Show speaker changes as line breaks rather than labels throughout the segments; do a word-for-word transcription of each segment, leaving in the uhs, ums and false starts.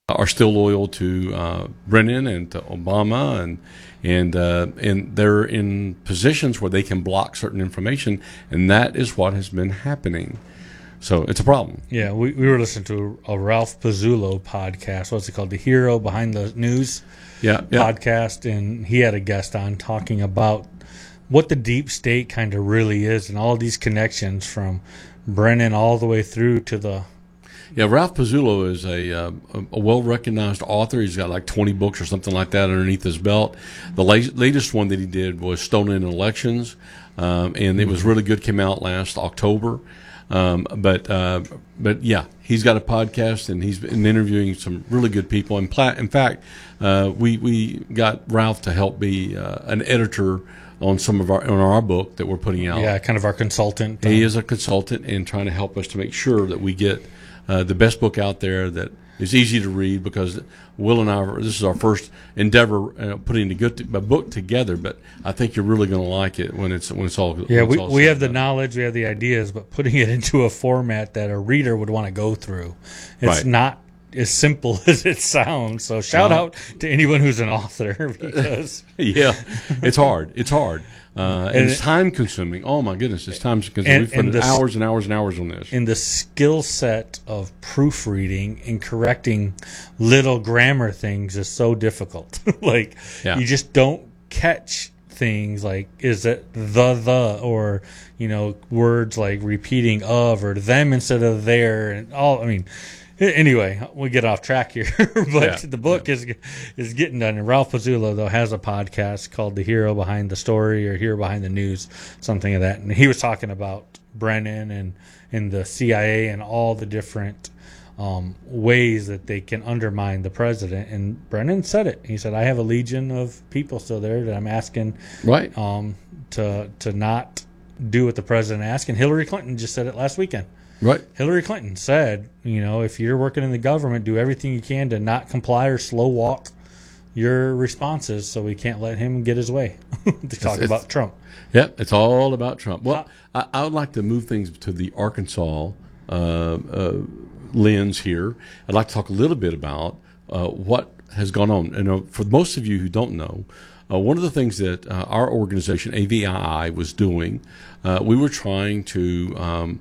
are still loyal to uh, Brennan and to Obama, and and uh, and they're in positions where they can block certain information, and that is what has been happening. So it's a problem.
Yeah, we, we were listening to a Ralph Pizzullo podcast. What's it called? The Hero Behind the News
yeah, yeah.
podcast, and he had a guest on talking about what the deep state kind of really is, and all these connections from Brennan all the way through to the.
Yeah, Ralph Pizzullo is a, uh, a well-recognized author. He's got like twenty books or something like that underneath his belt. The la- latest one that he did was Stolen Elections, um, and it was really good. Came out last October. Um, but uh, but yeah, he's got a podcast, and he's been interviewing some really good people. And pla- in fact, uh, we we got Ralph to help be uh, an editor on some of our on our book that we're putting out.
Yeah, kind of our consultant.
He is a consultant and trying to help us to make sure that we get Uh, the best book out there that is easy to read, because Will and I, are, this is our first endeavor uh, putting the good a book together. But I think you're really going to like it when it's when it's all.
Yeah,
when it's
we
all
we have the
up.
knowledge, we have the ideas, but putting it into a format that a reader would want to go through, it's
Right.
not as simple as it sounds. So shout
No.
out to anyone who's an author, because
Yeah, it's hard. It's hard. Uh, and,
And
it's
it-
time consuming. Oh my goodness, it's time consuming.
And-
We've put
and the s-
hours and hours and hours on this.
in the skill set of proofreading and correcting little grammar things is so difficult. Like
Yeah.
you just don't catch things like, is it the the or you know, words like repeating of or them instead of there, and all. I mean, anyway, we get off track here, but
Yeah,
the book
yeah.
is is getting done. And Ralph Pizzullo, though, has a podcast called The Hero Behind the Story or Hero Behind the News, something of that. And he was talking about Brennan and, and the C I A and all the different um, ways that they can undermine the president. And Brennan said it. He said, I have a legion of people still there that I'm asking
Right.
um, to to not do what the president asked. And Hillary Clinton just said it last weekend.
Right.
Hillary Clinton said, you know, if you're working in the government, do everything you can to not comply or slow walk your responses, so we can't let him get his way. To talk
it's-
about Trump.
Yep, it's all about Trump. Well, I, I would like to move things to the Arkansas uh, uh, lens here. I'd like to talk a little bit about uh, what has gone on. And uh, for most of you who don't know, uh, one of the things that uh, our organization, A V I I, was doing, uh, we were trying to um,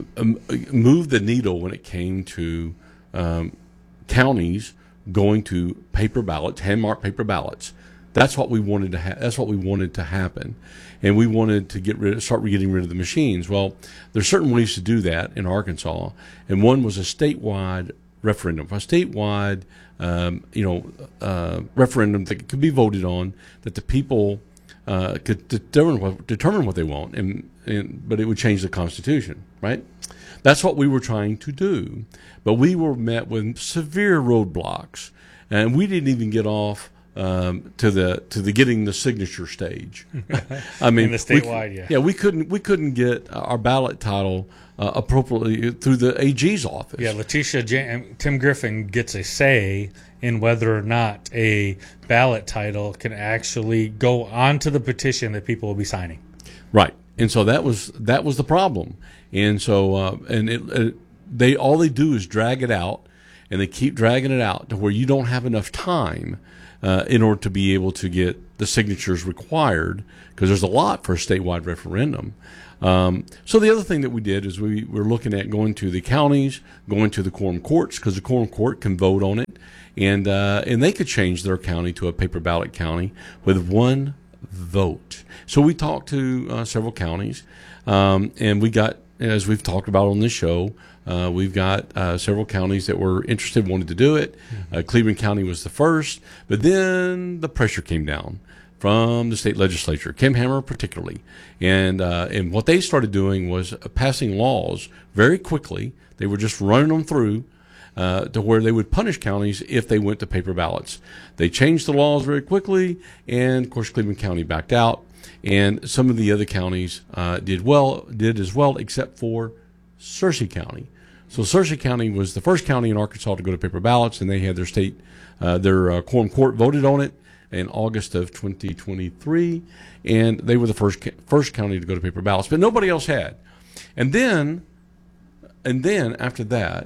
move the needle when it came to um, counties going to paper ballots, hand-marked paper ballots. That's what we wanted to ha- That's what we wanted to happen, and we wanted to get rid, start getting rid of the machines. Well, there's certain ways to do that in Arkansas, and one was a statewide referendum, a statewide, um, you know, uh, referendum that could be voted on, that the people uh, could determine what, determine what they want, and, and but it would change the Constitution, right? That's what we were trying to do, but we were met with severe roadblocks, and we didn't even get off um, to the to the getting the signature stage. I mean,
In the statewide,
we,
yeah.
yeah, we couldn't we couldn't get our ballot title uh, appropriately through the A G's office.
Yeah, Letitia, Jan- Tim Griffin gets a say in whether or not a ballot title can actually go onto the petition that people will be signing.
Right, and so that was that was the problem, and so uh, and it, it, they all they do is drag it out, and they keep dragging it out to where you don't have enough time uh, in order to be able to get the signatures required, because there's a lot for a statewide referendum. Um, so the other thing that we did is we were looking at going to the counties, going to the quorum courts, because the quorum court can vote on it, and uh, and they could change their county to a paper ballot county with one vote. So we talked to uh, several counties, um, and we got, as we've talked about on this show, uh, we've got uh, several counties that were interested, wanted to do it. Mm-hmm. Uh, Cleveland County was the first, but then the pressure came down from the state legislature, Kim Hammer particularly, and uh, and what they started doing was passing laws very quickly. They were just running them through uh, to where they would punish counties if they went to paper ballots. They changed the laws very quickly, and of course Cleveland County backed out, and some of the other counties uh, did well, did as well, except for Searcy County. So Searcy County was the first county in Arkansas to go to paper ballots, and they had their state, uh, their uh, quorum court voted on it in August of twenty twenty-three, and they were the first first county to go to paper ballots, but nobody else had. And then, and then after that,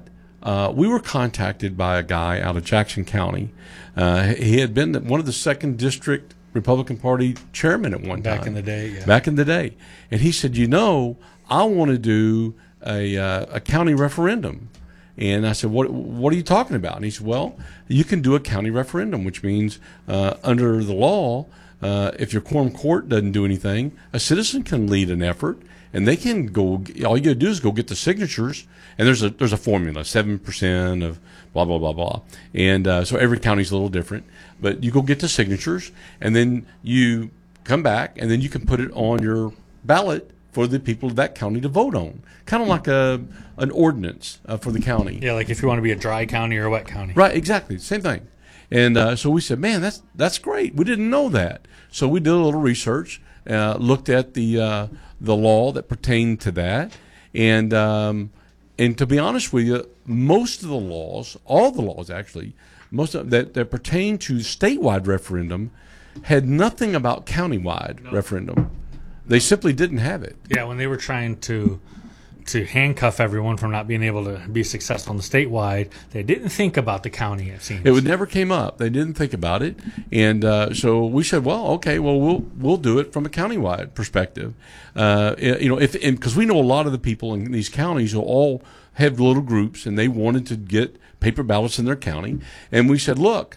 uh, we were contacted by a guy out of Jackson County. Uh, he had been one of the second district Republican Party chairman at one time.
Back in the day, yeah.
Back in the day. And he said, you know, I want to do a, uh, a county referendum. And I said, what What are you talking about? And he said, well, you can do a county referendum, which means uh, under the law, uh, if your quorum court doesn't do anything, a citizen can lead an effort, and they can go. All you got to do is go get the signatures, and there's a there's a formula, seven percent of blah blah blah blah, and uh, so every county's a little different. But you go get the signatures, and then you come back, and then you can put it on your ballot for the people of that county to vote on, kind of like a an ordinance uh, for the county.
Yeah, like if you want to be a dry county or a wet county.
Right, exactly, same thing. And uh, so we said, man, that's that's great. We didn't know that, so we did a little research, uh, looked at the uh, the law that pertained to that, and um, and to be honest with you, most of the laws, all the laws actually, most of that that pertain to statewide referendum, had nothing about countywide no. referendum. They simply didn't have it.
Yeah, when they were trying to to handcuff everyone from not being able to be successful in the statewide, they didn't think about the county, it seems.
It would never came up. They didn't think about it. And uh, so we said, well, okay, well, we'll we'll do it from a countywide perspective. Uh, you know, if because we know a lot of the people in these counties who all have little groups, and they wanted to get paper ballots in their county. And we said, look,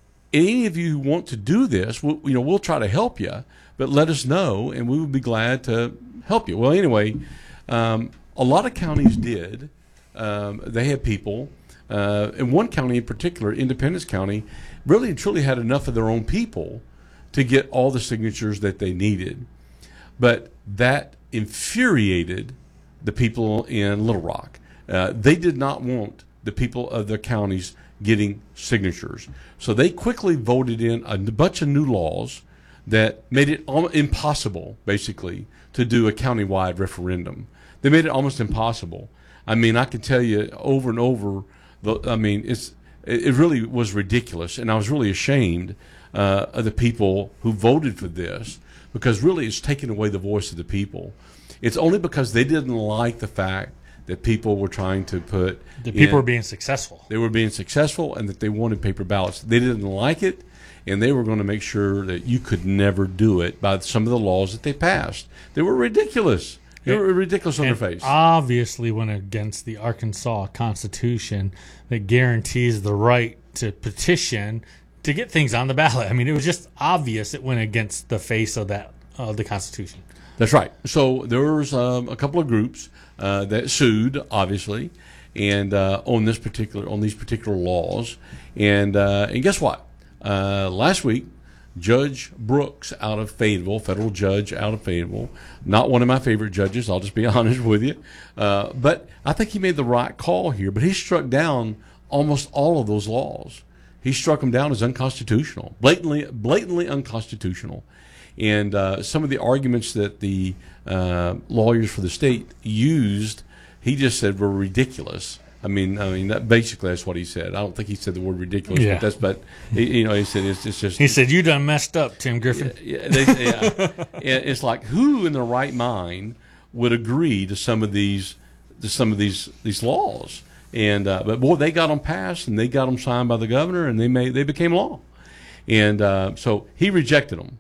any of you who want to do this, we'll, you know, we'll try to help you, but let us know, and we would be glad to help you. Well, anyway, um, a lot of counties did. Um, they had people. Uh, in one county in particular, Independence County, really and truly had enough of their own people to get all the signatures that they needed. But that infuriated the people in Little Rock. Uh, they did not want the people of their counties getting signatures. So they quickly voted in a bunch of new laws that made it al- impossible, basically, to do a countywide referendum. They made it almost impossible. I mean, I can tell you over and over, the, I mean, it's it really was ridiculous, and I was really ashamed uh, of the people who voted for this, because really it's taking away the voice of the people. It's only because they didn't like the fact that people were trying to put
the people
in,
were being successful.
They were being successful, and that they wanted paper ballots. They didn't like it, and they were going to make sure that you could never do it by some of the laws that they passed. They were ridiculous. They
It,
were ridiculous on their face.
Obviously went against the Arkansas Constitution that guarantees the right to petition to get things on the ballot. I mean, it was just obvious it went against the face of that of the Constitution.
That's right. So there was um, a couple of groups uh, that sued, obviously, and uh, on this particular on these particular laws. And uh, and guess what? Uh, last week, Judge Brooks out of Fayetteville, federal judge out of Fayetteville, not one of my favorite judges, I'll just be honest with you, uh, but I think he made the right call here. But he struck down almost all of those laws. He struck them down as unconstitutional, blatantly, blatantly unconstitutional. And uh, some of the arguments that the uh, lawyers for the state used, he just said were ridiculous. I mean, I mean, that, basically that's what he said. I don't think he said the word ridiculous,
yeah.
but that's, but he, you know, he said it's, it's just.
He said you done messed up, Tim Griffin.
Yeah, yeah, they, yeah. It's like, who in their right mind would agree to some of these, to some of these these laws? And uh, but boy, they got them passed, and they got them signed by the governor, and they made they became law. And uh, so he rejected them.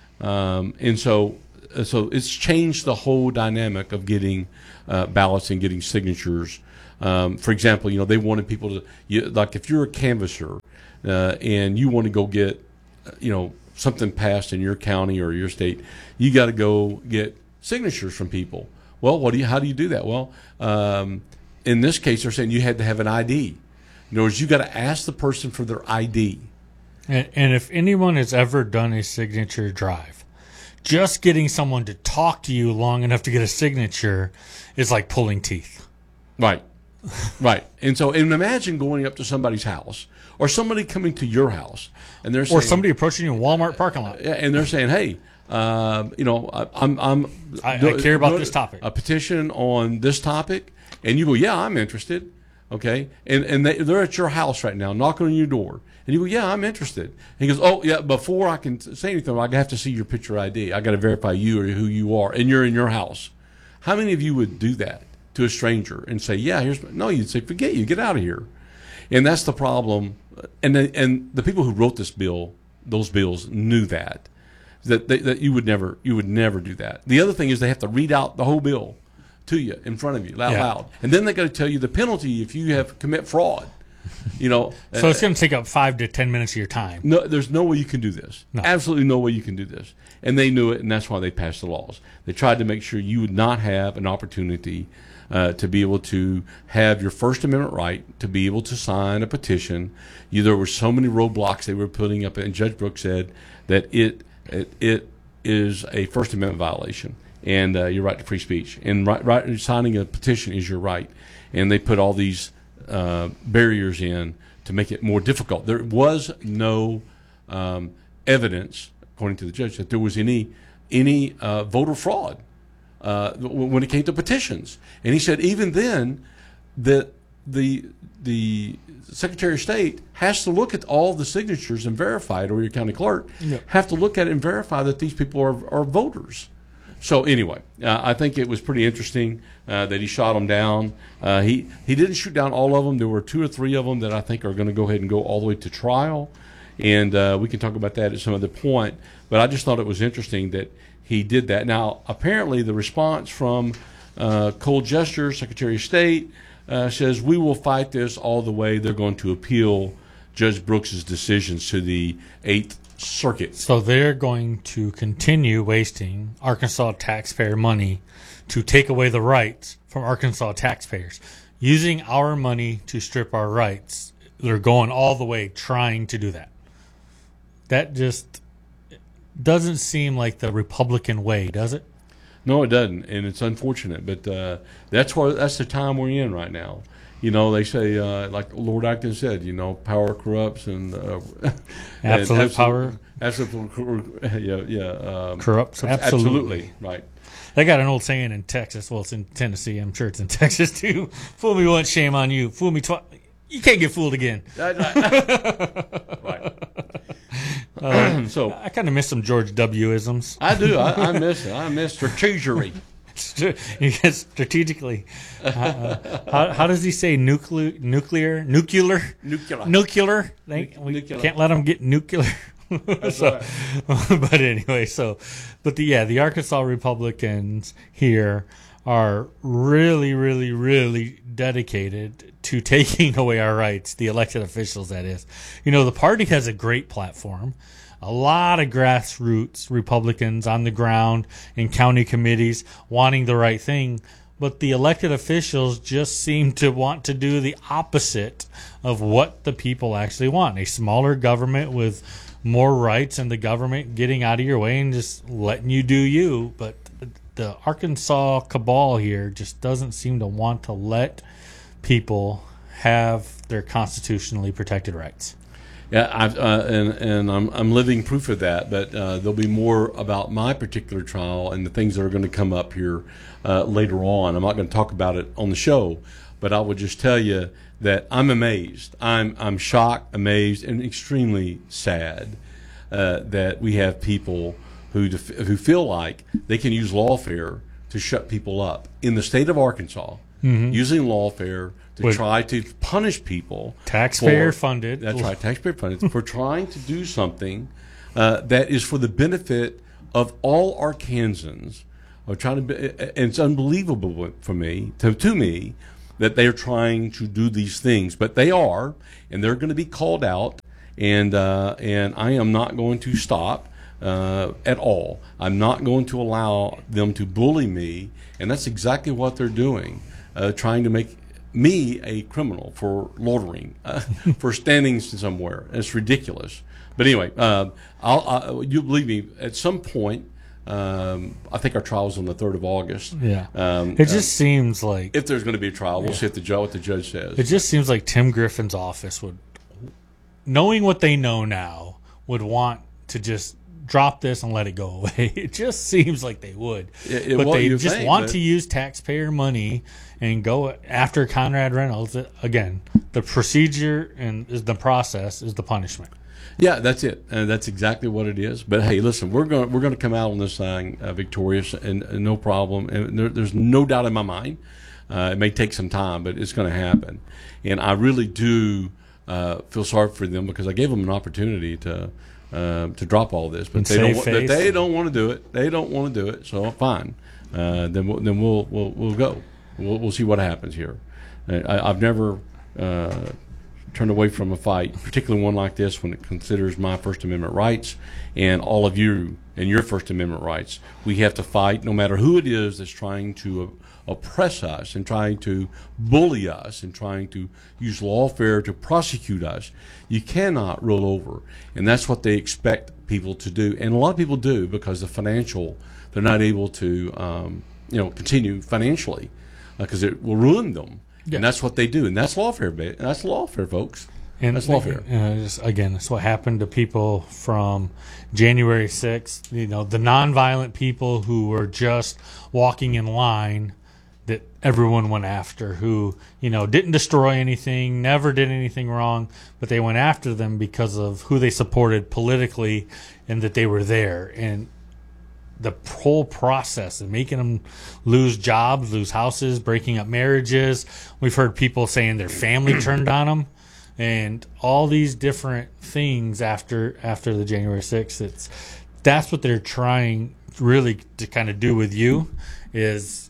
Um, and so, so it's changed the whole dynamic of getting uh, ballots and getting signatures. Um, for example, you know, they wanted people to, you, like if you're a canvasser uh, and you want to go get, you know, something passed in your county or your state, you got to go get signatures from people. Well, what do you? How do you do that? Well, um, in this case, they're saying you had to have an I D. In other words, you got to ask the person for their I D.
And, and if anyone has ever done a signature drive, just getting someone to talk to you long enough to get a signature is like pulling teeth.
Right. Right. And so and imagine going up to somebody's house or somebody coming to your house and they're saying,
or somebody approaching you in Walmart parking lot.
And they're saying, hey, uh, you know, I, I'm, I'm
I, I care about this topic.
A petition on this topic. And you go, yeah, I'm interested. Okay. And and they, they're at your house right now, knocking on your door. And you go, yeah, I'm interested. And he goes, oh, yeah, before I can say anything, I have to see your picture I D. I got to verify you or who you are. And you're in your house. How many of you would do that? to a stranger and say, "Yeah, here's my, no." You'd say, "Forget you, get out of here," and that's the problem. And the, and the people who wrote this bill, those bills, knew that that they, that you would never you would never do that. The other thing is they have to read out the whole bill to you in front of you, out
Yeah.
loud, and then they got to tell you the penalty if you have commit fraud. You know,
So it's going to take up five to ten minutes of your time.
no, there's no way you can do this.
No.
Absolutely no way you can do this. And they knew it, and that's why they passed the laws. They tried to make sure you would not have an opportunity uh, to be able to have your First Amendment right to be able to sign a petition. You, there were so many roadblocks they were putting up, and Judge Brooks said that it it, it is a First Amendment violation, and uh, your right to free speech. And right, right, signing a petition is your right. And they put all these uh, barriers in to make it more difficult. There was no um, evidence, according to the judge, that there was any any uh, voter fraud uh, when it came to petitions. And he said even then that the the Secretary of State has to look at all the signatures and verify it, or your county clerk
Yep.
have to look at it and verify that these people are, are voters. So anyway, uh, I think it was pretty interesting uh, that he shot them down. Uh, he he didn't shoot down all of them. There were two or three of them that I think are going to go ahead and go all the way to trial, and uh, we can talk about that at some other point. But I just thought it was interesting that he did that. Now, apparently, the response from uh, Cole Jester, Secretary of State, uh, says we will fight this all the way. They're going to appeal Judge Brooks's decisions to the Eighth Circuit.
So they're going to continue wasting Arkansas taxpayer money to take away the rights from Arkansas taxpayers, using our money to strip our rights. They're going all the way trying to do that. That just doesn't seem like the Republican way, does it?
No, it doesn't, and it's unfortunate. But uh, that's where that's the time we're in right now. You know, they say, uh, like Lord Acton said, you know, power corrupts, and uh,
Absolute
and
power.
absolute, yeah, yeah, um,
Corrupts. Absolutely.
absolutely, right.
They got an old saying in Texas. Well, it's in Tennessee. I'm sure it's in Texas too. Fool me once, shame on you. Fool me twice. You can't get fooled again.
Right.
Uh,
So
I kind of miss some George W. isms.
I do. I, I miss it. I miss strategery.
You get strategically. Uh, uh, how, how does he say nuclear? Nuclear? Nuclear?
Nuclear.
Nuclear? They, we
Nuclear.
can't let them get nuclear. So, but anyway, so, but the yeah, the Arkansas Republicans here are really, really, really dedicated to taking away our rights. The elected officials, that is. You know, the party has a great platform. A lot of grassroots Republicans on the ground in county committees wanting the right thing, but the elected officials just seem to want to do the opposite of what the people actually want. A smaller government with more rights, and the government getting out of your way and just letting you do you. But the Arkansas cabal here just doesn't seem to want to let people have their constitutionally protected rights.
Yeah, I've, uh, and and I'm I'm living proof of that. But uh, there'll be more about my particular trial and the things that are going to come up here uh, later on. I'm not going to talk about it on the show, but I will just tell you that I'm amazed. I'm I'm shocked, amazed, and extremely sad uh, that we have people who def- who feel like they can use lawfare to shut people up in the state of Arkansas,
Mm-hmm.
using lawfare to
With-
try to punish people.
Taxpayer
for-
funded.
That's right, taxpayer funded for trying to do something uh, that is for the benefit of all Arkansans. Of trying to, be, and it's unbelievable for me to to me that they are trying to do these things, but they are, and they're going to be called out. And uh, and I am not going to stop uh, at all. I'm not going to allow them to bully me, and that's exactly what they're doing, uh, trying to make me a criminal for loitering, uh, for standing somewhere. It's ridiculous. But anyway, uh, I'll, I, you believe me, at some point, um, I think our trial is on the third of August.
Yeah.
Um,
It just seems like
if there's going to be a trial, we'll see if the judge, what the judge says.
it just seems like Tim Griffin's office would, knowing what they know now, would want to just drop this and let it go away. It just seems like they would,
It- it-
but
well,
they
you
just
think,
want
but-
to use taxpayer money and go after Conrad Reynolds. Again, the procedure and is the process is the punishment.
Yeah, that's it. Uh, that's exactly what it is. But hey, listen, we're going we're going to come out on this thing uh, victorious, and, and no problem. And there, there's no doubt in my mind Uh, it may take some time, but it's going to happen. And I really do uh, feel sorry for them because I gave them an opportunity to uh, to drop all this, but
And
they don't.
save
wa- But
face.
they don't want to do it. They don't want to do it. So fine. Uh, then we'll, then we'll we'll we'll go. We'll, we'll see what happens here. Uh, I, I've never uh, turned away from a fight, particularly one like this, when it considers my First Amendment rights and all of you and your First Amendment rights. We have to fight, no matter who it is that's trying to uh, oppress us and trying to bully us and trying to use lawfare to prosecute us. You cannot roll over, and that's what they expect people to do, and a lot of people do because the financial, they're not able to, um, you know, continue financially because it will ruin them.
Yeah.
And that's what they do, and that's lawfare. ba- That's lawfare, folks.
And
That's lawfare.
Uh, just, again, that's what happened to people from January sixth. You know, the nonviolent people who were just walking in line that everyone went after, who, you know, didn't destroy anything, never did anything wrong, but they went after them because of who they supported politically and that they were there. And the whole process of making them lose jobs, lose houses, breaking up marriages. We've heard people saying their family turned on them, and all these different things after after the January sixth. It's that's what they're trying really to kind of do with you, is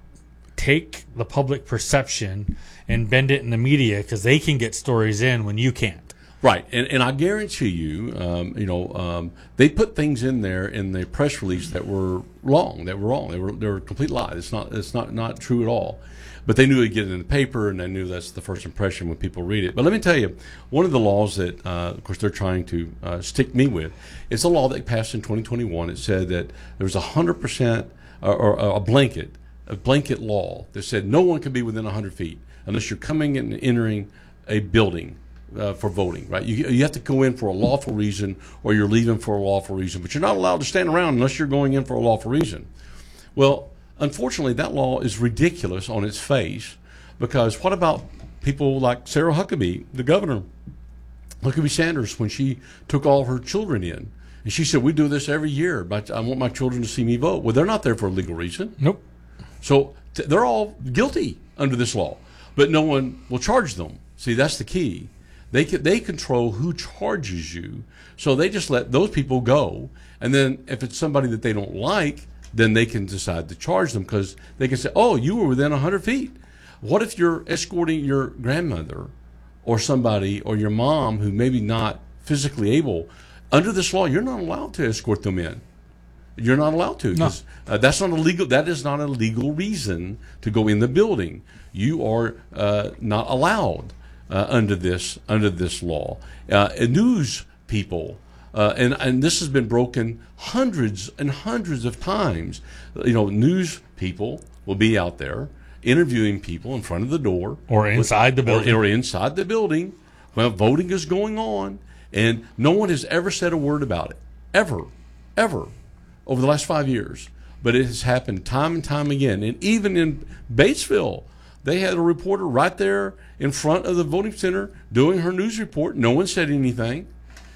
take the public perception and bend it in the media because they can get stories in when you can't.
Right, and and I guarantee you, um, you know, um, they put things in there in the press release that were wrong. That were wrong. They were they were complete lies. It's not it's not not true at all. But they knew it'd get it in the paper, and they knew that's the first impression when people read it. But let me tell you, one of the laws that, uh, of course, they're trying to uh, stick me with, it's a law that passed in twenty twenty-one. It said that there was a hundred percent or, or a blanket a blanket law that said no one can be within a hundred feet unless you're coming and entering a building. Uh, for voting, right? You you have to go in for a lawful reason, or you're leaving for a lawful reason. But you're not allowed to stand around unless you're going in for a lawful reason. Well, unfortunately, that law is ridiculous on its face, because what about people like Sarah Huckabee, the governor, Huckabee Sanders, when she took all her children in, and she said, "We do this every year, but I want my children to see me vote." Well, they're not there for a legal reason.
Nope.
So t- they're all guilty under this law, but no one will charge them. See, that's the key. They can, they control who charges you, so they just let those people go. And then if it's somebody that they don't like, then they can decide to charge them, because they can say, "Oh, you were within one hundred feet." What if you're escorting your grandmother or somebody or your mom who maybe not physically able? Under this law, you're not allowed to escort them in. You're not allowed to, because no. uh, that's not a legal. That is not a legal reason to go in the building. You are uh, not allowed. Uh, under this under this law, uh, and news people, uh, and and this has been broken hundreds and hundreds of times. You know, news people will be out there interviewing people in front of the door,
or inside
with,
the building,
or, or inside the building. Well, voting is going on, and no one has ever said a word about it, ever, ever, over the last five years. But it has happened time and time again, and even in Batesville, they had a reporter right there in front of the voting center doing her news report. No one said anything.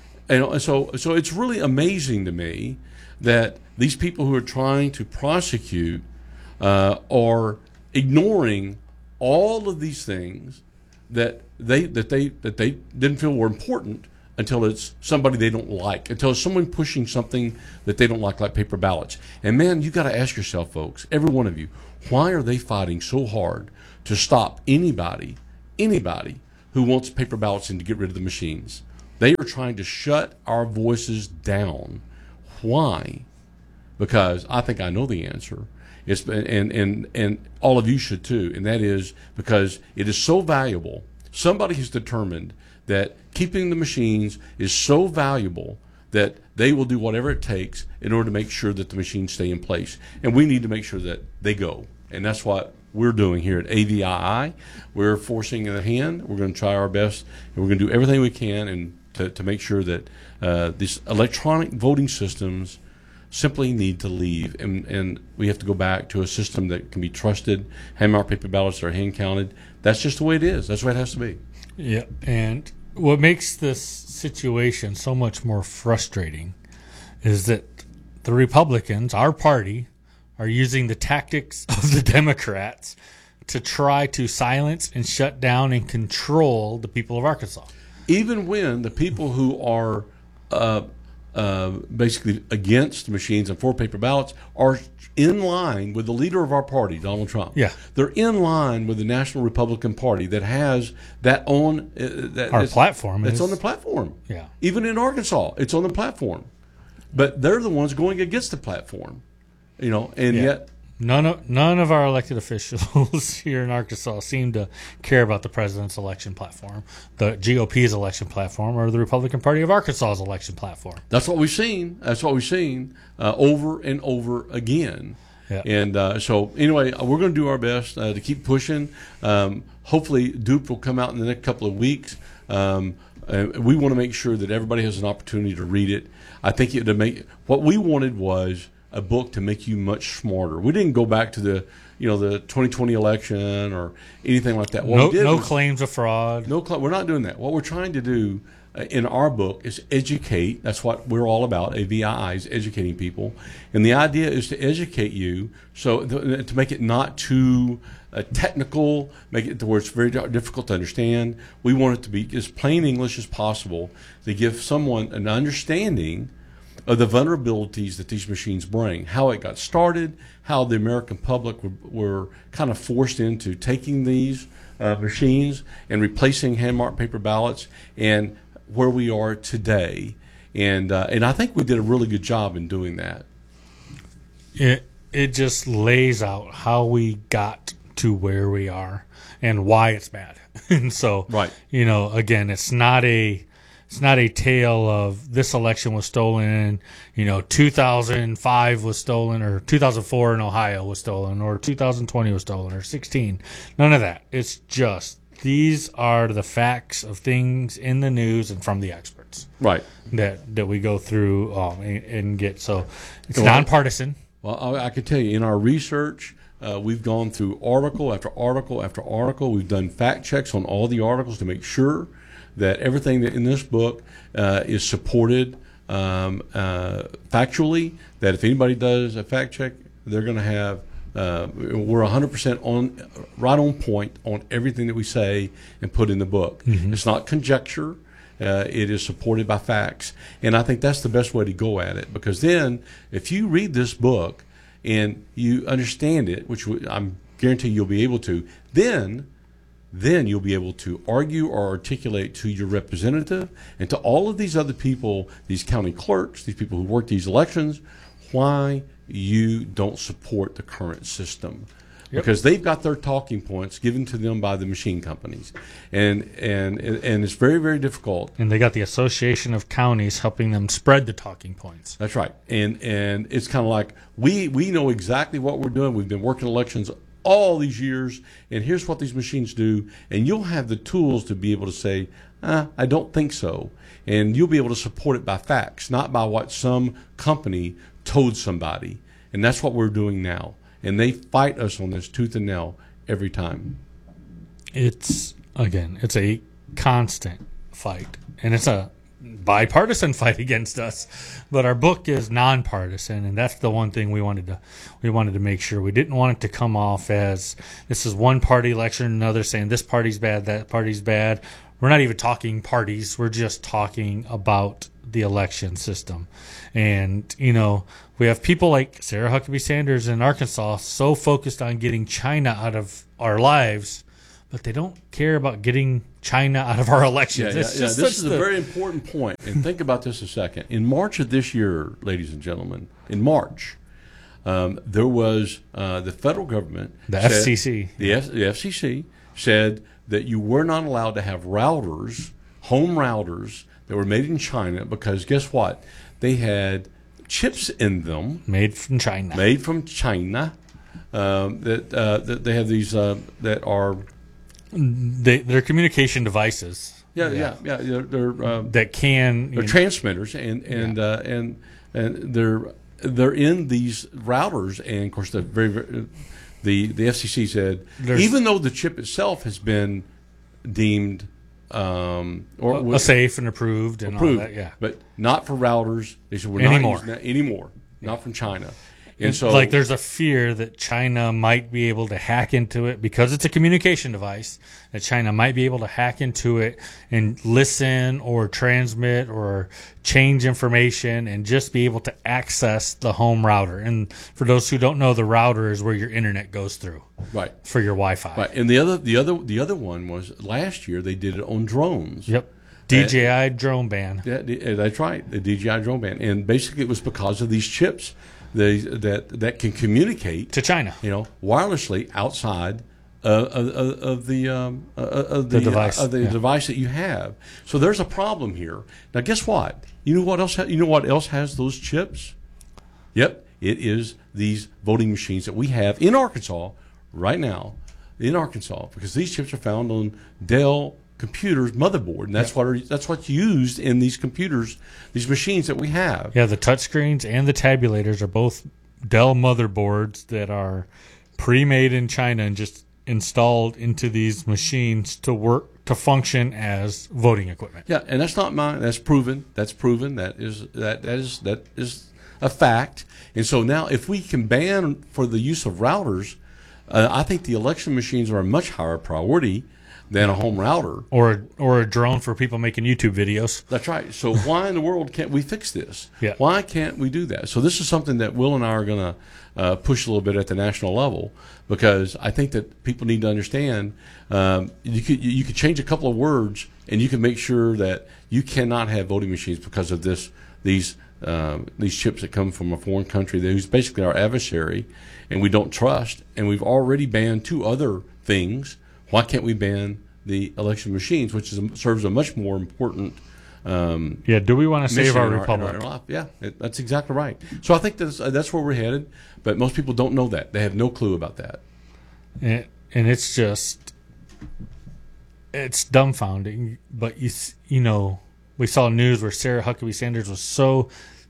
And so, so it's really amazing to me that these people who are trying to prosecute uh, are ignoring all of these things that they that they that they didn't feel were important until it's somebody they don't like, until it's someone pushing something that they don't like, like paper ballots. And man, you got to ask yourself, folks, every one of you, why are they fighting so hard to stop anybody, anybody who wants paper ballots and to get rid of the machines? They are trying to shut our voices down. Why? Because I think I know the answer. It's and and and all of you should too. And that is because it is so valuable. Somebody has determined that keeping the machines is so valuable that they will do whatever it takes in order to make sure that the machines stay in place. And we need to make sure that they go. And that's what we're doing here at A V I I. We're forcing the hand. We're going to try our best, and we're going to do everything we can and to, to make sure that uh, these electronic voting systems simply need to leave. And, and we have to go back to a system that can be trusted. Hand-marked paper ballots are hand-counted. That's just the way it is. That's the way it has to be.
Yeah, and what makes this situation so much more frustrating is that the Republicans, our party, are using the tactics of the Democrats to try to silence and shut down and control the people of Arkansas.
Even when the people who are uh, uh, basically against machines and for paper ballots are in line with the leader of our party, Donald Trump.
Yeah.
They're in line with the National Republican Party that has that on uh, that
Our platform
It's
is
on the platform.
Yeah.
Even in Arkansas, it's on the platform. But they're the ones going against the platform. You know, and
Yeah.
yet
None of none of our elected officials here in Arkansas seem to care about the president's election platform, the G O P's election platform, or the Republican Party of Arkansas's election platform.
that's what we've seen. That's what we've seen uh, over and over again.
Yeah.
And uh, so, anyway, we're going to do our best uh, to keep pushing. Um, hopefully, Dupe will come out in the next couple of weeks. Um, uh, we want to make sure that everybody has an opportunity to read it. I think it to make what we wanted was a book to make you much smarter. We didn't go back to the, you know, the twenty twenty election or anything like that. What
No,
we did
no
was-
claims of fraud.
No, cl- we're not doing that. What we're trying to do uh, in our book is educate. That's what we're all about. A V I I is educating people, and the idea is to educate you, so th- to make it not too uh, technical, make it to where it's very di- difficult to understand. We want it to be as plain English as possible to give someone an understanding of the vulnerabilities that these machines bring, how it got started, how the American public were, were kind of forced into taking these uh, machines and replacing hand-marked paper ballots, and where we are today. And uh, and I think we did a really good job in doing that.
It it just lays out how we got to where we are and why it's bad. And so,
Right.
you know, again, it's not a it's not a tale of this election was stolen, you know, two thousand five was stolen, or two thousand four in Ohio was stolen, or two thousand twenty was stolen, or sixteen. None of that. It's just these are the facts of things in the news and from the experts
Right.
that that we go through um, and, and get. So it's
Well,
nonpartisan.
Well, I, I can tell you, in our research, uh, we've gone through article after article after article. We've done fact checks on all the articles to make sure that everything that in this book uh, is supported um, uh, factually, that if anybody does a fact check, they're going to have, uh, we're one hundred percent on, right on point on everything that we say and put in the book.
Mm-hmm.
It's not conjecture. Uh, it is supported by facts. And I think that's the best way to go at it, because then if you read this book and you understand it, which I'm guarantee you'll be able to, then then you'll be able to argue or articulate to your representative and to all of these other people, these county clerks, these people who work these elections, why you don't support the current system.
Yep.
Because they've got their talking points given to them by the machine companies. And and and it's very, very difficult.
And they got the Association of Counties helping them spread the talking points.
That's right. And and it's kind of like we we know exactly what we're doing. We've been working elections all these years, and here's what these machines do, and you'll have the tools to be able to say, ah, I don't think so, and you'll be able to support it by facts, not by what some company told somebody. And that's what we're doing now, and they fight us on this tooth and nail every time.
It's, again, it's a constant fight, and it's a bipartisan fight against us, but our book is nonpartisan, and that's the one thing we wanted to we wanted to make sure. We didn't want it to come off as this is one party lecturing another, saying this party's bad, that party's bad. We're not even talking parties. We're just talking about the election system. And, you know, we have people like Sarah Huckabee Sanders in Arkansas so focused on getting China out of our lives, but they don't care about getting China out of our elections.
Yeah,
It's
yeah, yeah.
just
This
such
is
the-
a very important point. And think about this a second. In March of this year, ladies and gentlemen, in March, um, there was uh, the federal government,
The
said-
F C C.
the, F- the F C C said that you were not allowed to have routers, home routers that were made in China, because guess what? They had chips in them
made from China.
made from China. Um, that uh, that they have these uh, that are
They, they're communication devices.
yeah yeah yeah they're, they're uh,
That can
They're
you know,
transmitters, and and uh, and and they're they're in these routers, and of course the very, very the the F C C said
There's-
even though the chip itself has been deemed um, or
a
was
safe and approved and
approved,
all that. Yeah.
but not for routers. They said we're
Anymore.
not using that anymore, not from China. And so,
like, there's a fear that China might be able to hack into it because it's a communication device, that China might be able to hack into it and listen or transmit or change information and just be able to access the home router. And for those who don't know, the router is where your internet goes through.
Right.
For your Wi-Fi.
Right. And the other, the other, the other one was last year they did it on drones.
Yep. D J I drone ban.
Yeah, that's right. The D J I drone ban. And basically it was because of these chips They, that that can communicate
to China,
you know, wirelessly outside uh, of, of, of the um, uh, of the,
the device
uh, of the
yeah.
device that you have. So there's a problem here. Now, guess what? You know what else? Ha- you know what else has those chips? Yep, it is these voting machines that we have in Arkansas right now, in Arkansas, because these chips are found on Dell computers motherboard, and that's
yeah.
what are, that's what's used in these computers, these machines that we have.
Yeah, the touchscreens and the tabulators are both Dell motherboards that are pre-made in China and just installed into these machines to work to function as voting equipment.
Yeah, and that's not mine. That's proven. That's proven. That is that that is that is a fact. And so now, if we can ban for the use of routers, uh, I think the election machines are a much higher priority than a home router.
Or or a drone for people making YouTube videos.
That's right. So why in the world can't we fix this?
Yeah.
Why can't we do that? So this is something that Will and I are going to uh, push a little bit at the national level, because I think that people need to understand um, you could you could change a couple of words and you can make sure that you cannot have voting machines because of this these um, these chips that come from a foreign country that who's basically our adversary and we don't trust, and we've already banned two other things. Why can't we ban the election machines, which is a, serves a much more important um,
yeah, do we want to save our
in
republic?
in our life? Yeah, it, that's exactly right. So I think that's uh, that's where we're headed, but most people don't know that. They have no clue about that.
And, and it's just, it's dumbfounding. But, you you know, we saw news where Sarah Huckabee Sanders was so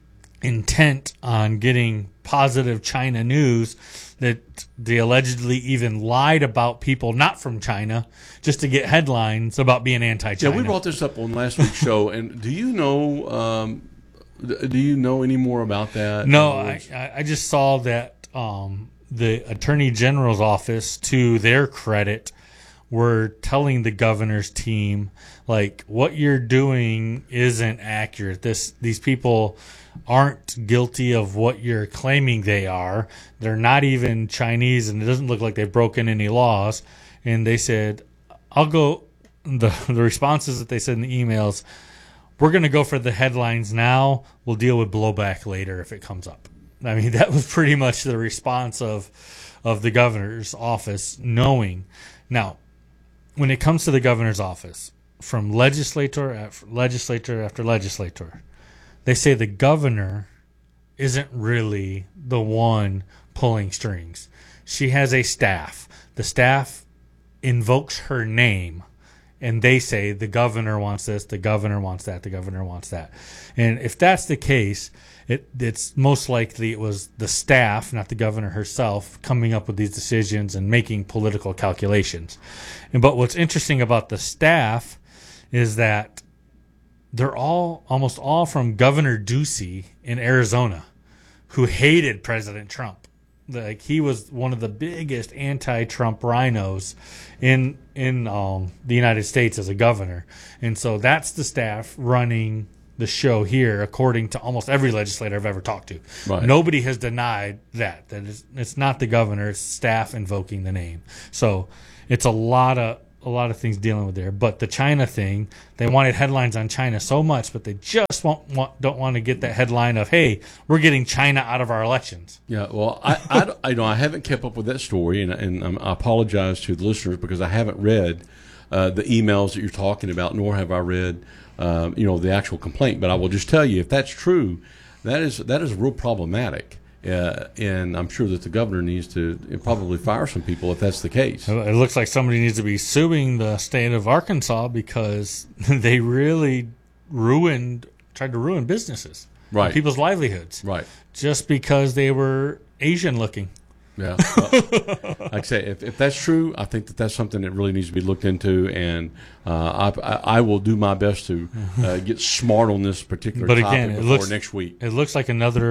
intent on getting positive China news that they allegedly even lied about people not from China just to get headlines about being anti-China.
Yeah, we brought this up on last week's show. And do you know? Um, do you know any more about that?
No, I, I just saw that um, the Attorney General's office, to their credit, were telling the governor's team, like, what you're doing isn't accurate. This these people aren't guilty of what you're claiming they are. They're not even Chinese, and it doesn't look like they've broken any laws. And they said, I'll go, the, the responses that they said in the emails, we're going to go for the headlines now. We'll deal with blowback later if it comes up. I mean, that was pretty much the response of of the governor's office, knowing. Now, when it comes to the governor's office, from legislator after legislator after legislator, they say the governor isn't really the one pulling strings. She has a staff. The staff invokes her name, and they say the governor wants this, the governor wants that, the governor wants that. And if that's the case, it, it's most likely it was the staff, not the governor herself, coming up with these decisions and making political calculations. And but what's interesting about the staff is that they're all, almost all from Governor Ducey in Arizona, who hated President Trump. Like, he was one of the biggest anti-Trump rhinos in in um, the United States as a governor. And so that's the staff running the show here, according to almost every legislator I've ever talked to.
Right.
Nobody has denied that. That it's, it's not the governor, it's staff invoking the name. So it's a lot of a lot of things dealing with there. But the China thing, they wanted headlines on China so much, but they just won't, want, don't want to get that headline of, hey, we're getting China out of our elections.
Yeah, well, I, I, I know I haven't kept up with that story, and, and um, I apologize to the listeners because I haven't read uh, the emails that you're talking about, nor have I read, um, you know, the actual complaint. But I will just tell you, if that's true, that is that is real problematic. Uh, and I'm sure that the governor needs to probably fire some people if that's the case.
It looks like somebody needs to be suing the state of Arkansas because they really ruined, tried to ruin businesses,
right?
People's livelihoods,
right? Just
because they were Asian looking.
Yeah, well, like I say, if, if that's true, I think that that's something that really needs to be looked into, and uh, I, I, I will do my best to uh, get smart on this particular
but
topic
again, it
before
looks,
next week.
It looks like another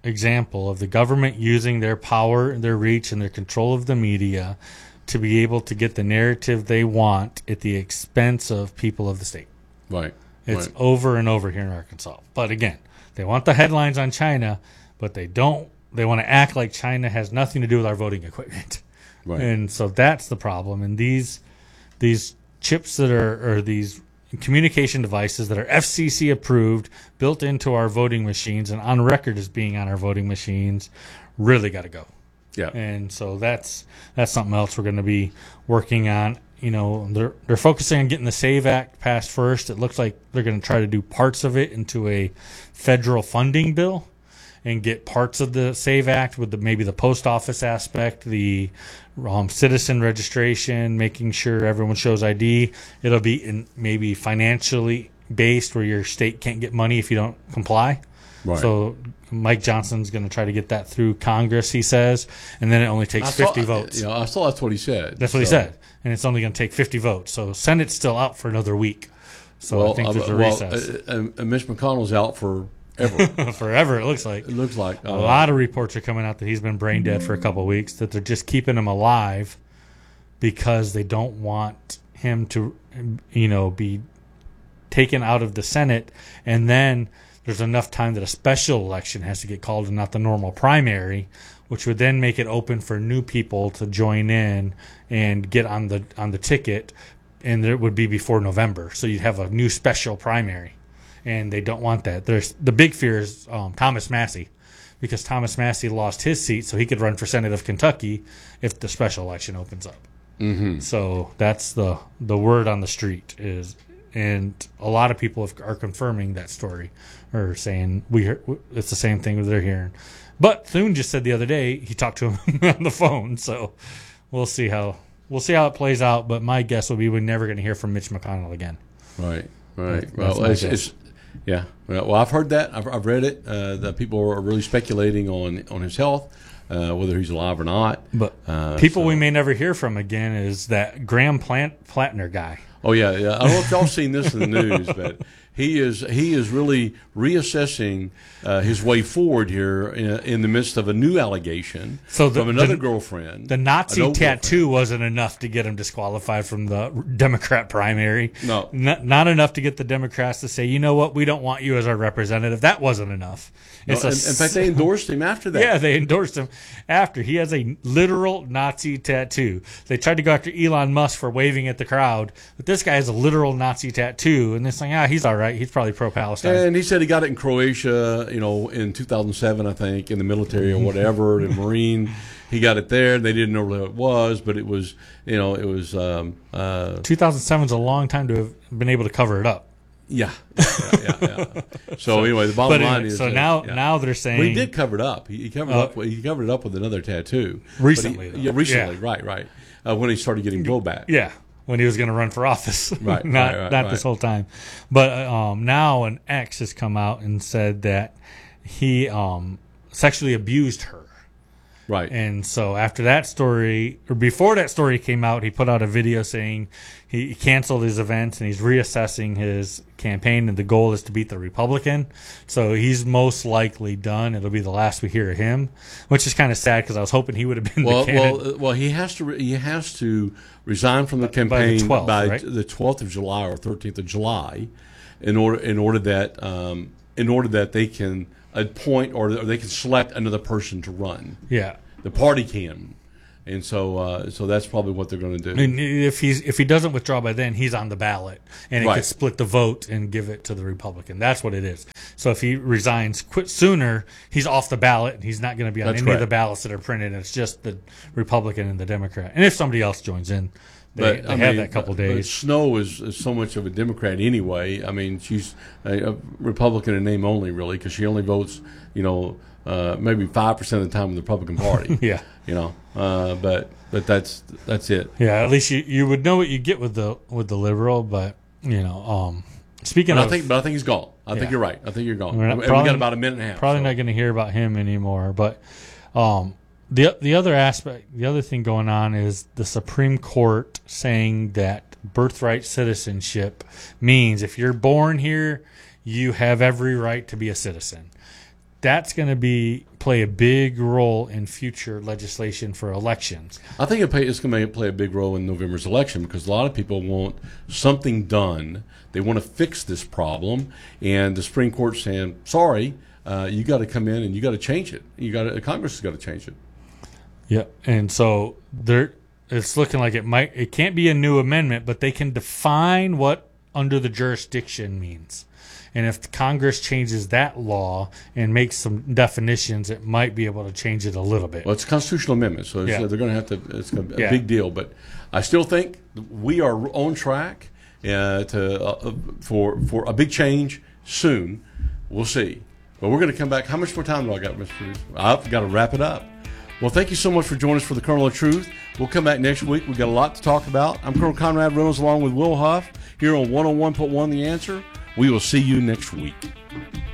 example of the government using their power, their reach, and their control of the media to be able to get the narrative they want at the expense of people of the state.
Right.
It's
right.
over and over here in Arkansas. But again, they want the headlines on China, but they don't. They want to act like China has nothing to do with our voting equipment.
Right.
And so that's the problem. And these these chips that are, or these communication devices that are F C C approved, built into our voting machines and on record as being on our voting machines, really got to go.
Yeah.
And so that's that's something else we're going to be working on. You know, they're they're focusing on getting the SAVE Act passed first. It looks like they're going to try to do parts of it into a federal funding bill and get parts of the SAVE Act with the, maybe the post office aspect, the um, citizen registration, making sure everyone shows I D. It'll be in maybe financially based where your state can't get money if you don't comply.
Right.
So Mike Johnson's going to try to get that through Congress, he says, and then it only takes
I saw,
fifty votes.
You know, I saw that's what he said.
That's what he
So-
said, and it's only going to take fifty votes. So Senate's still out for another week. So
well,
I think there's
uh,
a
well,
recess
uh, uh, Mitch McConnell's out forever. It
forever. It looks like
looks like
a
uh,
lot of reports are coming out that he's been brain dead for a couple of weeks. That they're just keeping him alive because they don't want him to, you know, be taken out of the Senate, and then there's enough time that a special election has to get called and not the normal primary, which would then make it open for new people to join in and get on the on the ticket, and it would be before November. So you'd have a new special primary, and they don't want that. There's the big fear is um, Thomas Massey, because Thomas Massey lost his seat, so he could run for Senate of Kentucky if the special election opens up.
Mm-hmm.
So that's the the word on the street is, and a lot of people have, are confirming that story, or saying we hear, it's the same thing that they're hearing. But Thune just said the other day he talked to him on the phone, so we'll see how we'll see how it plays out. But my guess will be we're never going to hear from Mitch McConnell again.
Right, right.
That's
well,
my
it's,
guess.
it's yeah. Well, I've heard that. I've, I've read it. Uh, that people are really speculating on on his health, uh, whether he's alive or not.
But
Uh,
people
so-
we may never hear from again is that Graham Plant Plattner guy.
Oh yeah, yeah. I don't know if y'all seen this in the news, but he is he is really reassessing uh, his way forward here in, in the midst of a new allegation
So the-
from another
the-
girlfriend.
The Nazi
an old
tattoo wasn't enough to get him disqualified from the Democrat primary.
No.
N- not enough to get the Democrats to say, you know what, we don't want you as our representative. That wasn't enough.
No,
It's a
in, in fact, they endorsed him after that.
Yeah, they endorsed him after. He has a literal Nazi tattoo. They tried to go after Elon Musk for waving at the crowd, but this guy has a literal Nazi tattoo, and they're saying, ah, he's all right. He's probably pro-Palestine.
And he said he got it in Croatia, you know, in two thousand seven, I think, in the military or whatever, the Marine. He got it there. They didn't know what it was, but it was, you know, it was, um, uh,
two thousand seven is a long time to have been able to cover it up.
yeah, yeah, yeah. yeah. So, anyway, the bottom
But
line
anyway,
is,
so
uh,
now,
yeah.
now they're saying
Well, he did cover it up. He, he covered
Uh,
up. He covered it up with another tattoo
Recently,
But he-
though.
yeah, recently,
Yeah.
right, right. Uh, when he started getting blowback.
Yeah, when he was going to run for office,
Right,
not
right, right,
not
right.
this whole time. But uh, um, now an ex has come out and said that he um, sexually abused her.
Right.
And so after that story, or before that story came out, he put out a video saying he canceled his events and he's reassessing his campaign, and the goal is to beat the Republican. So he's most likely done. It'll be the last we hear of him, which is kind of sad because I was hoping he would have been
well,
the candidate.
well, uh, well, he has to. Re- he has to resign from the
By the
campaign
twelfth,
by
right?
the twelfth of July or thirteenth of July, in order in order that um, in order that they can appoint or they can select another person to run.
Yeah.
The party can, and so uh, so that's probably what they're going to do.
And if he's if he doesn't withdraw by then, he's on the ballot, and it
Right.
could split the vote and give it to the Republican. That's what it is. So if he resigns quit sooner, he's off the ballot, and he's not going to be on
That's
any of the
correct.
ballots that are printed. It's just the Republican and the Democrat. And if somebody else joins in, they, they
I
have
mean,
that couple
but-
days.
But Snow is, is so much of a Democrat anyway. I mean, she's a, a Republican in name only, really, because she only votes, you know, uh, maybe five percent of the time with the Republican Party.
Yeah.
You know, uh, but but that's that's it.
Yeah, at least you, you would know what you get with the with the liberal, but you know, um, speaking
But
of,
I think, but I think he's gone. I
Yeah.
think you're right. I think you're gone.
We're not-
And we
probably-
got about a minute and a half.
probably
so.
not going to hear about him anymore. But um, the the other aspect, the other thing going on is the Supreme Court saying that birthright citizenship means if you're born here, you have every right to be a citizen. that's going to be play a big role in future legislation for elections.
I think it pay, it's going to play a big role in November's election because a lot of people want something done. They want to fix this problem, and the Supreme Court's saying, "Sorry, uh, you got to come in and you got to change it. You got to, Congress has got to change it."
Yeah, and so there, it's looking like it might. It can't be a new amendment, but they can define what under the jurisdiction means. And if Congress changes that law and makes some definitions, it might be able to change it a little bit.
Well, it's a constitutional amendment, so
Yeah.
they're going to have to. It's a
Yeah.
big deal, but I still think we are on track uh, to uh, for for a big change soon. We'll see, but we're going to come back. How much more time do I got, Mister Producer? I've got to wrap it up. Well, thank you so much for joining us for the Kernel of Truth. We'll come back next week. We've got a lot to talk about. I'm Colonel Conrad Reynolds along with Will Huff here on one oh one point one The Answer. We will see you next week.